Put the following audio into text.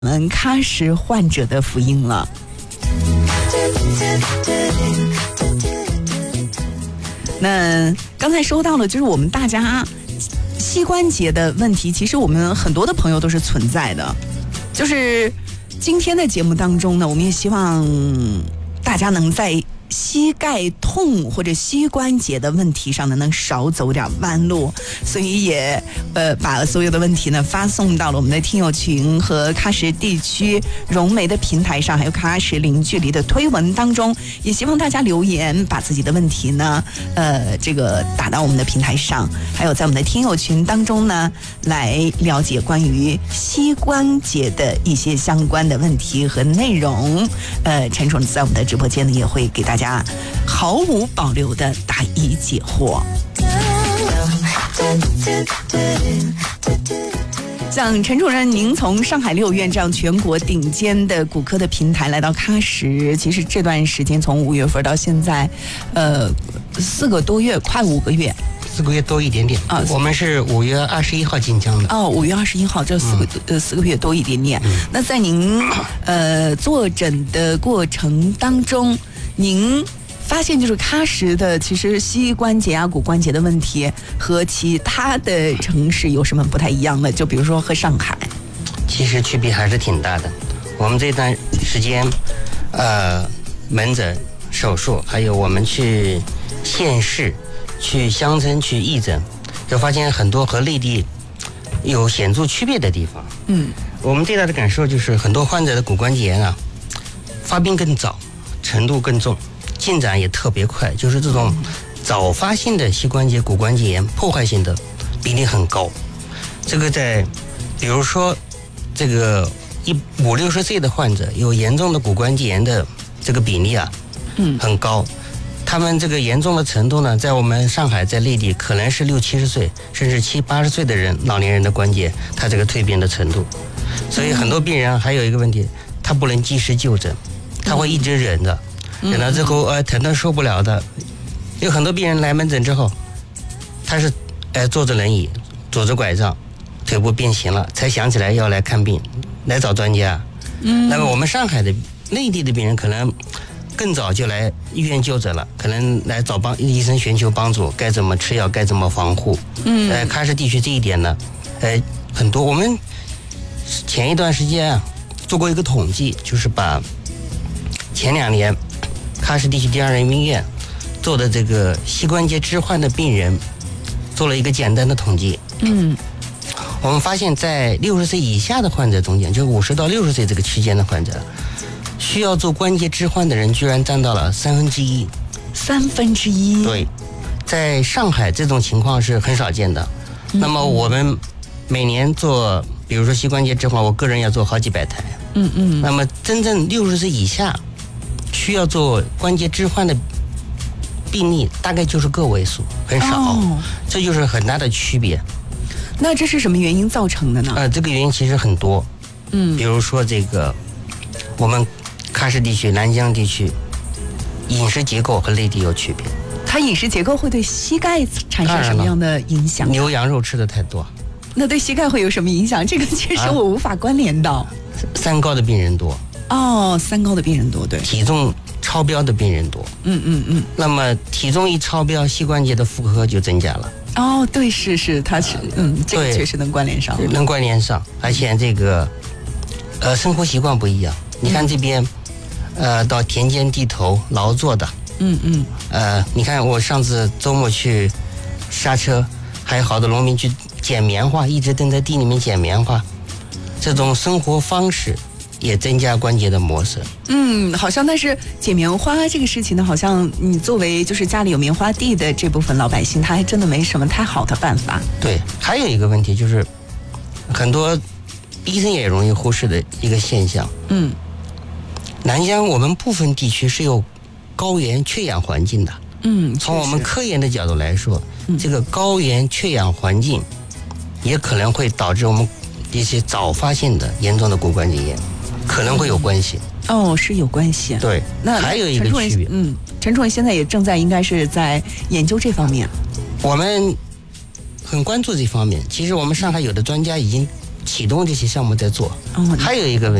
我们喀什患者的福音了。那刚才说到了，就是我们大家膝关节的问题，其实我们很多的朋友都是存在的。就是今天的节目当中呢，我们也希望大家能在膝盖痛或者膝关节的问题上呢，能少走点弯路，所以也把所有的问题呢发送到了我们的听友群和喀什地区融媒的平台上，还有喀什零距离的推文当中，也希望大家留言，把自己的问题呢这个打到我们的平台上，还有在我们的听友群当中呢，来了解关于膝关节的一些相关的问题和内容。陈总在我们的直播间呢，也会给大家毫无保留的答疑解惑。像陈主任，您从上海6院这样全国顶尖的骨科的平台来到喀什，其实这段时间从5月份到现在，4个多月，快5个月。 4个月多一点点啊，我们是5月21号进江的。 哦，5月21号，这4个月多一点点。那在您坐诊的过程当中，您发现就是喀什的其实膝关节啊、骨关节的问题和其他的城市有什么不太一样的？就比如说和上海， 其实区别还是挺大的。我们这段时间，门诊、手术，还有我们去县市、去乡村、去义诊，就发现很多和内地有显著区别的地方。我们最大的感受就是很多患者的骨关节炎啊，发病更早，程度更重，进展也特别快，就是这种早发性的膝关节骨关节炎破坏性的比例很高。这个在比如说这个50-60岁的患者有严重的骨关节炎的这个比例啊，很高。他们这个严重的程度呢，在我们上海，在内地可能是60-70岁甚至70-80岁的人，老年人的关节他这个蜕变的程度。所以很多病人还有一个问题，他不能及时就诊，他会一直忍着，忍到之后疼得受不了的。有很多病人来门诊之后，他是坐着轮椅，拄着拐杖，腿部变形了，才想起来要来看病，来找专家。那么我们上海的内地的病人可能更早就来医院就诊了，可能来找医生寻求帮助，该怎么吃药，该怎么防护。喀什地区这一点呢，很多。我们前一段时间啊做过一个统计，就是把前2年喀什地区第2人民医院做的这个膝关节置换的病人做了一个简单的统计。我们发现在60岁以下的患者中间，就50到60岁这个区间的患者，需要做关节置换的人居然占到了1/3。 1/3。 对，在上海这种情况是很少见的。那么我们每年做，比如说膝关节置换，我个人要做好几百台。那么真正60岁以下需要做关节置换的病例，大概就是个位数，很少。这就是很大的区别。 那这是什么原因造成的呢？ 这个原因其实很多。比如说这个我们喀什地区、南疆地区饮食结构和内地有区别。 它饮食结构会对膝盖产生什么样的影响？ 牛羊肉吃的太多。 那对膝盖会有什么影响？这个确实我无法关联到。 三高的病人多。 三高的病人多，对。 体重超标的病人多。那么体重一超标，膝关节的负荷就增加了。 对，是，它是这个确实能关联上。 能关联上，而且这个生活习惯不一样。你看这边到田间地头劳作的。你看我上次周末去刹车，还有好多农民去捡棉花，一直蹲在地里面捡棉花，这种生活方式也增加关节的磨损。 好像但是捡棉花这个事情呢，好像你作为就是家里有棉花地的这部分老百姓，他还真的没什么太好的办法。 对，还有一个问题就是很多医生也容易忽视的一个现象。南疆我们部分地区是有高原缺氧环境的。从我们科研的角度来说，这个高原缺氧环境也可能会导致我们一些早发性的严重的骨关节炎，可能会有关系。 是有关系。 对，那还有一个区别。 陈主任现在也正在应该是在研究这方面。 我们很关注这方面。其实我们上海有的专家已经启动这些项目在做。 哦还有一个问题。